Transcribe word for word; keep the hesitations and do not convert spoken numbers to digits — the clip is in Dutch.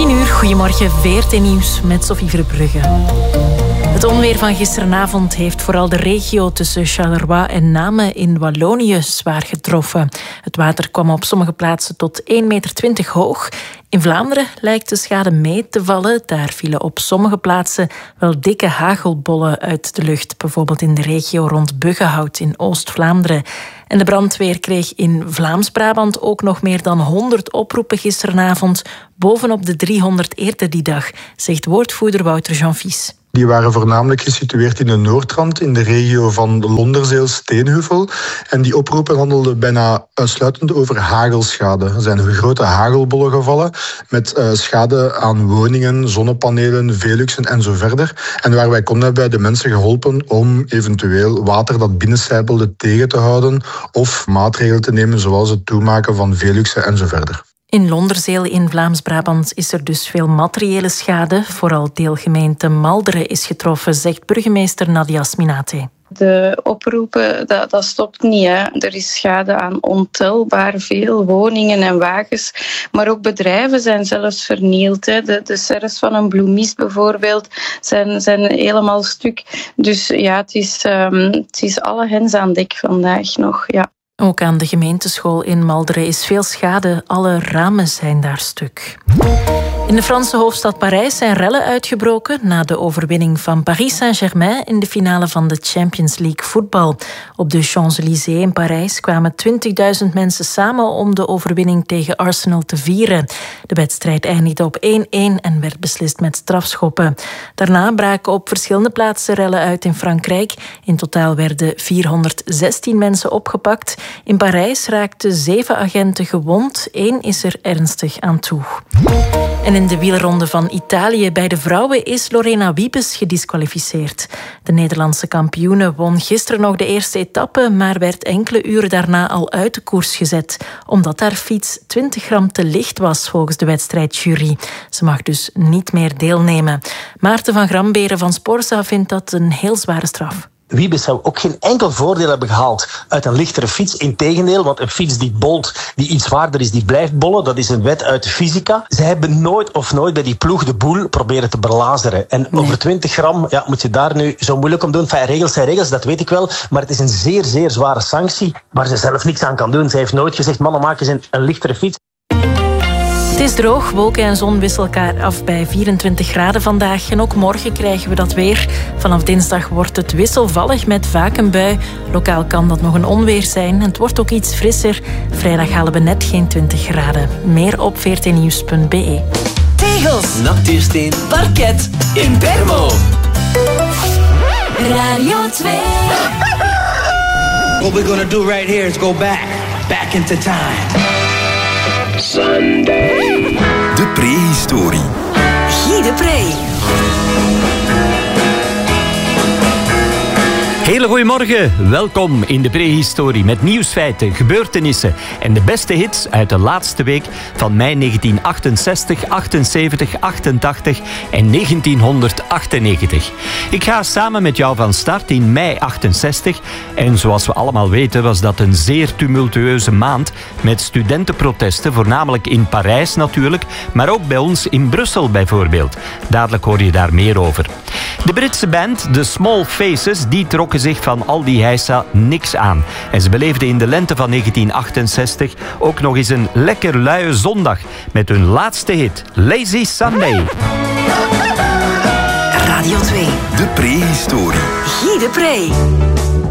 tien uur, goedemorgen, V R T Nieuws met Sophie Verbrugge. Het onweer van gisteravond heeft vooral de regio tussen Charleroi en Namen in Wallonië zwaar getroffen. Het water kwam op sommige plaatsen tot één meter twintig hoog. In Vlaanderen lijkt de schade mee te vallen. Daar vielen op sommige plaatsen wel dikke hagelbollen uit de lucht. Bijvoorbeeld in de regio rond Buggenhout in Oost-Vlaanderen. En de brandweer kreeg in Vlaams-Brabant ook nog meer dan honderd oproepen gisteravond. Bovenop de driehonderd eerder die dag, zegt woordvoerder Wouter Jean-Vies. Die waren voornamelijk gesitueerd in de Noordrand, in de regio van Londerzeel-Steenheuvel. En die oproepen handelden bijna uitsluitend over hagelschade. Er zijn grote hagelbollen gevallen met uh, schade aan woningen, zonnepanelen, veluxen en zo verder. En waar wij konden hebben wij de mensen geholpen om eventueel water dat binnencijpelde tegen te houden of maatregelen te nemen zoals het toemaken van veluxen en zo verder. In Londerzeel in Vlaams-Brabant is er dus veel materiële schade. Vooral deelgemeente Malderen is getroffen, zegt burgemeester Nadia Sminaté. De oproepen, dat, dat stopt niet. Hè. Er is schade aan ontelbaar veel woningen en wagens. Maar ook bedrijven zijn zelfs vernield. Hè. De, de serres van een bloemist bijvoorbeeld zijn, zijn helemaal stuk. Dus ja, het is, um, het is alle hens aan dek vandaag nog, ja. Ook aan de gemeenteschool in Malderen is veel schade. Alle ramen zijn daar stuk. In de Franse hoofdstad Parijs zijn rellen uitgebroken na de overwinning van Paris Saint-Germain in de finale van de Champions League voetbal. Op de Champs-Élysées in Parijs kwamen twintigduizend mensen samen om de overwinning tegen Arsenal te vieren. De wedstrijd eindigde op één-één en werd beslist met strafschoppen. Daarna braken op verschillende plaatsen rellen uit in Frankrijk. In totaal werden vierhonderdzestien mensen opgepakt. In Parijs raakten zeven agenten gewond. Eén is er ernstig aan toe. En in de wielronde van Italië bij de vrouwen is Lorena Wiebes gedisqualificeerd. De Nederlandse kampioene won gisteren nog de eerste etappe, maar werd enkele uren daarna al uit de koers gezet, omdat haar fiets twintig gram te licht was volgens de wedstrijdjury. Ze mag dus niet meer deelnemen. Maarten van Gramberen van Sporza vindt dat een heel zware straf. Wiebes zou ook geen enkel voordeel hebben gehaald uit een lichtere fiets. Integendeel, want een fiets die bolt, die iets zwaarder is, die blijft bollen. Dat is een wet uit de fysica. Ze hebben nooit of nooit bij die ploeg de boel proberen te belazeren. En nee. Over twintig gram ja, moet je daar nu zo moeilijk om doen. Enfin, regels zijn regels, dat weet ik wel. Maar het is een zeer, zeer zware sanctie waar ze zelf niks aan kan doen. Ze heeft nooit gezegd, mannen, maak eens een, een lichtere fiets. Het is droog, wolken en zon wisselen elkaar af bij vierentwintig graden vandaag. En ook morgen krijgen we dat weer. Vanaf dinsdag wordt het wisselvallig met vaak een bui. Lokaal kan dat nog een onweer zijn. En het wordt ook iets frisser. Vrijdag halen we net geen twintig graden. Meer op v r t nieuws punt b e. Tegels, natuursteen, parket, Impermo. Radio twee. What we're gonna do right here is go back, back into time. Sunday. De prehistorie. Guy de Pre. Hele goedemorgen, welkom in de prehistorie met nieuwsfeiten, gebeurtenissen en de beste hits uit de laatste week van mei negentien achtenzestig, achtenzeventig, achtentachtig en negentienhonderdachtennegentig. Ik ga samen met jou van start in mei achtenzestig en zoals we allemaal weten was dat een zeer tumultueuze maand met studentenprotesten, voornamelijk in Parijs natuurlijk, maar ook bij ons in Brussel bijvoorbeeld. Dadelijk hoor je daar meer over. De Britse band The Small Faces die trokken zich van al die heisa niks aan. En ze beleefden in de lente van negentien achtenzestig ook nog eens een lekker luie zondag met hun laatste hit, Lazy Sunday. Radio twee. De prehistorie. Guy de Pre.